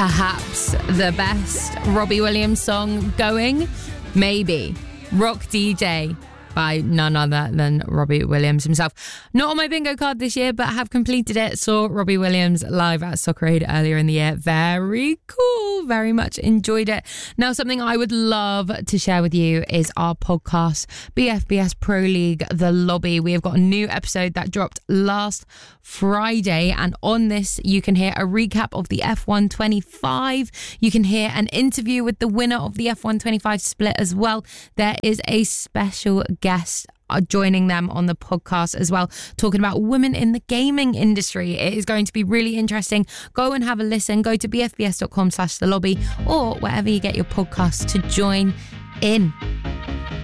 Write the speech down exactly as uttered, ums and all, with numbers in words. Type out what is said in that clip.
perhaps the best Robbie Williams song going? Maybe. Rock D J by none other than Robbie Williams himself. Not on my bingo card this year, but have completed it. Saw Robbie Williams live at Soccerade earlier in the year. Very cool. Very much enjoyed it. Now, something I would love to share with you is our podcast, B F B S Pro League The Lobby. We have got a new episode that dropped last Friday, and on this you can hear a recap of the F one twenty-five. You can hear an interview with the winner of the F one twenty-five split as well. There is a special guest joining them on the podcast as well, talking about women in the gaming industry. It is going to be really interesting. Go and have a listen. Go to bfbs.com slash the lobby or wherever you get your podcasts to join in.